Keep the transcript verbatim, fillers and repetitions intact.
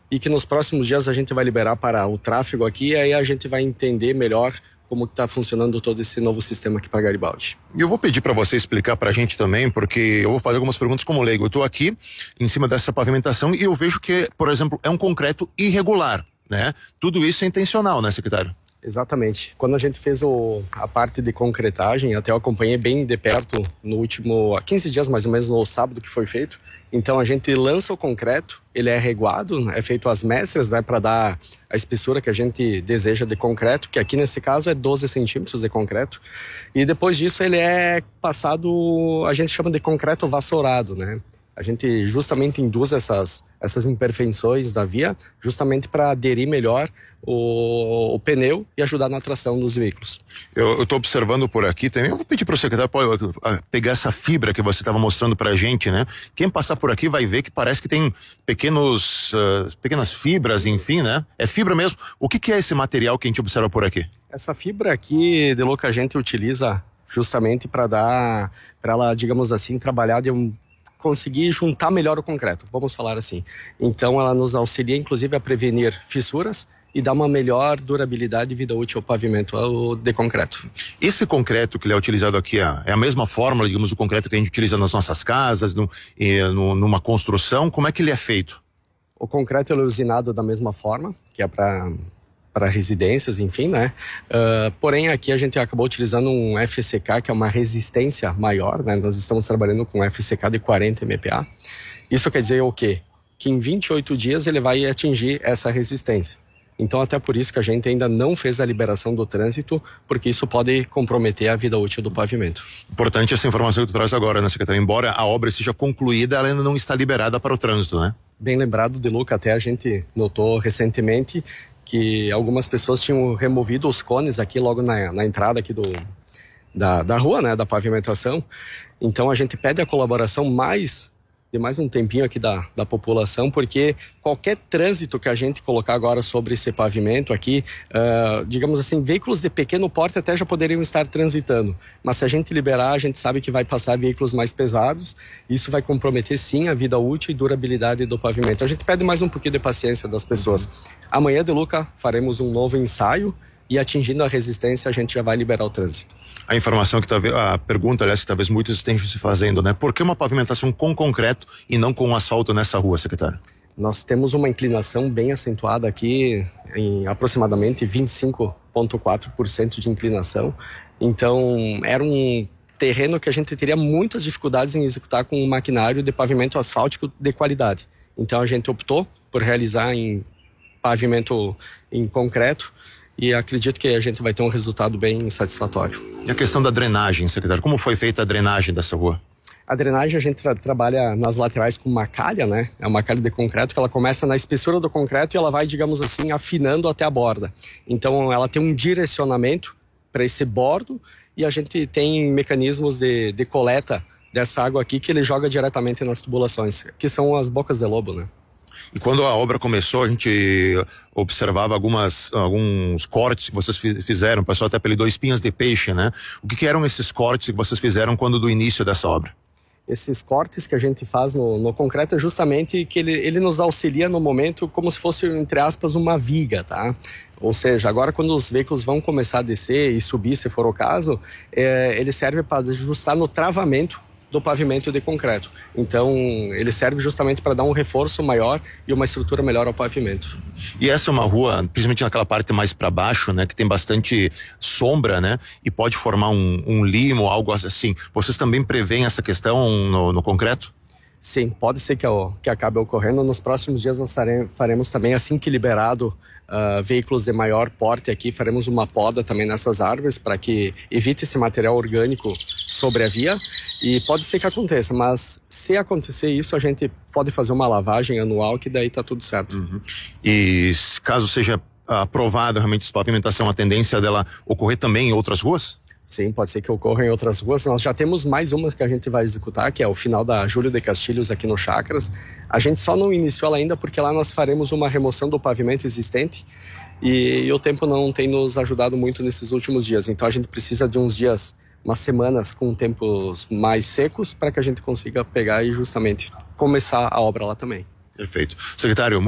e que nos próximos dias a gente vai liberar para o tráfego aqui, e aí a gente vai entender melhor como está funcionando todo esse novo sistema aqui para Garibaldi. E eu vou pedir para você explicar para a gente também, porque eu vou fazer algumas perguntas como leigo. Eu estou aqui em cima dessa pavimentação e eu vejo que, por exemplo, é um concreto irregular, né? Tudo isso é intencional, né, secretário? Exatamente. Quando a gente fez o, a parte de concretagem, até eu acompanhei bem de perto no último, há quinze dias mais ou menos, no sábado que foi feito. Então a gente lança o concreto, ele é reguado, é feito as mestras, né, para dar a espessura que a gente deseja de concreto, que aqui nesse caso é doze centímetros de concreto. E depois disso ele é passado, a gente chama de concreto vassourado, né? A gente justamente induz essas, essas imperfeições da via justamente para aderir melhor o, o pneu e ajudar na tração dos veículos. Eu estou observando por aqui também, eu vou pedir para o secretário pode, pegar essa fibra que você estava mostrando para a gente, né? Quem passar por aqui vai ver que parece que tem pequenos, uh, pequenas fibras, enfim, né? É fibra mesmo. O que, que é esse material que a gente observa por aqui? Essa fibra aqui, de louco, a gente utiliza justamente para dar, para ela, digamos assim, trabalhar de um conseguir juntar melhor o concreto, vamos falar assim. Então ela nos auxilia inclusive a prevenir fissuras e dar uma melhor durabilidade e vida útil ao pavimento de concreto. Esse concreto que ele é utilizado aqui é a mesma fórmula, digamos, do concreto que a gente utiliza nas nossas casas, no, no, numa construção, como é que ele é feito? O concreto ele é usinado da mesma forma, que é para para residências, enfim, né? Uh, porém, aqui a gente acabou utilizando um F C K, que é uma resistência maior, né? Nós estamos trabalhando com um F C K de quarenta M P A. Isso quer dizer o quê? Que em vinte e oito dias ele vai atingir essa resistência. Então, até por isso que a gente ainda não fez a liberação do trânsito, porque isso pode comprometer a vida útil do pavimento. Importante essa informação que tu traz agora, né, secretário? Embora a obra seja concluída, ela ainda não está liberada para o trânsito, né? Bem lembrado, De Luca, até a gente notou recentemente que algumas pessoas tinham removido os cones aqui logo na, na entrada aqui do, da, da rua, né, da pavimentação. Então a gente pede a colaboração mais de mais um tempinho aqui da, da população, porque qualquer trânsito que a gente colocar agora sobre esse pavimento aqui, uh, digamos assim, veículos de pequeno porte até já poderiam estar transitando, mas se a gente liberar, a gente sabe que vai passar veículos mais pesados, isso vai comprometer sim a vida útil e durabilidade do pavimento. A gente pede mais um pouquinho de paciência das pessoas. Uhum. Amanhã, De Luca, faremos um novo ensaio e atingindo a resistência a gente já vai liberar o trânsito. A informação que talvez, a pergunta, aliás, que talvez muitos estejam se fazendo, né? Por que uma pavimentação com concreto e não com asfalto nessa rua, secretário? Nós temos uma inclinação bem acentuada aqui, em aproximadamente vinte e cinco vírgula quatro por cento de inclinação. Então, era um terreno que a gente teria muitas dificuldades em executar com um maquinário de pavimento asfáltico de qualidade. Então, a gente optou por realizar em pavimento em concreto, e acredito que a gente vai ter um resultado bem satisfatório. E a questão da drenagem, secretário, como foi feita a drenagem dessa rua? A drenagem a gente tra trabalha nas laterais com uma calha, né? É uma calha de concreto que ela começa na espessura do concreto e ela vai, digamos assim, afinando até a borda. Então ela tem um direcionamento para esse bordo e a gente tem mecanismos de, de coleta dessa água aqui que ele joga diretamente nas tubulações, que são as bocas de lobo, né? E quando a obra começou, a gente observava algumas, alguns cortes que vocês fizeram, o pessoal até apelidou espinhas de peixe, né? O que, que eram esses cortes que vocês fizeram quando do início dessa obra? Esses cortes que a gente faz no, no concreto é justamente que ele, ele nos auxilia no momento como se fosse, entre aspas, uma viga, tá? Ou seja, agora quando os veículos vão começar a descer e subir, se for o caso, é, ele serve para ajustar no travamento do pavimento de concreto. Então, ele serve justamente para dar um reforço maior e uma estrutura melhor ao pavimento. E essa é uma rua, principalmente naquela parte mais para baixo, né, que tem bastante sombra, né, e pode formar um, um limo, algo assim. Vocês também preveem essa questão no, no concreto? Sim, pode ser que, que acabe ocorrendo. Nos próximos dias nós faremos também, assim que liberado uh, veículos de maior porte aqui, faremos uma poda também nessas árvores para que evite esse material orgânico sobre a via. E pode ser que aconteça, mas se acontecer isso, a gente pode fazer uma lavagem anual que daí tá tudo certo. Uhum. E caso seja aprovada realmente essa pavimentação, a tendência dela ocorrer também em outras ruas? Sim, pode ser que ocorra em outras ruas. Nós já temos mais uma que a gente vai executar, que é o final da Júlio de Castilhos aqui no Chacras. A gente só não iniciou ela ainda porque lá nós faremos uma remoção do pavimento existente e, e o tempo não tem nos ajudado muito nesses últimos dias. Então a gente precisa de uns dias, umas semanas com tempos mais secos para que a gente consiga pegar e justamente começar a obra lá também. Perfeito. Secretário,